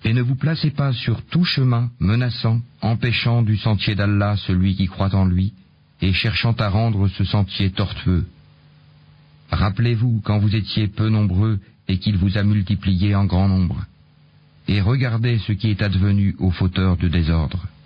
Et ne vous placez pas sur tout chemin menaçant, empêchant du sentier d'Allah celui qui croit en lui, et cherchant à rendre ce sentier tortueux. Rappelez-vous quand vous étiez peu nombreux et qu'il vous a multipliés en grand nombre. Et regardez ce qui est advenu aux fauteurs de désordre.